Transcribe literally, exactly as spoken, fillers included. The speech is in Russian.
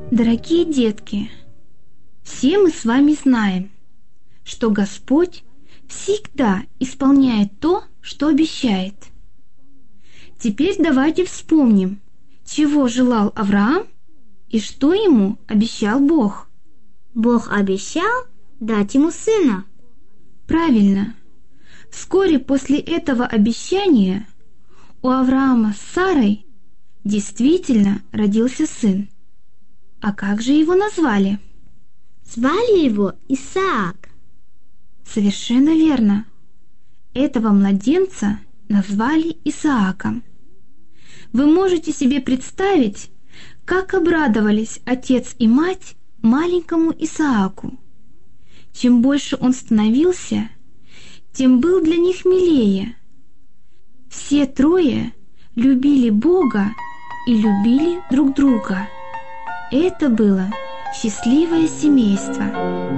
Дорогие детки, все мы с вами знаем, что Господь всегда исполняет то, что обещает. Теперь давайте вспомним, чего желал Авраам и что ему обещал Бог. Бог обещал дать ему сына. Правильно. Вскоре после этого обещания у Авраама с Сарой действительно родился сын. А как же его назвали? Звали его Исаак. Совершенно верно. Этого младенца назвали Исааком. Вы можете себе представить, как обрадовались отец и мать маленькому Исааку. Чем больше он становился, тем был для них милее. Все трое любили Бога и любили друг друга. Это было счастливое семейство.